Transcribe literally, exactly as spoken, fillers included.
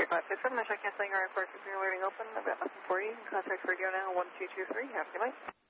five six seven, I check canceling our report keeping alerting open. I've got nothing for you. Contact radio now, one two two three. Have a good night.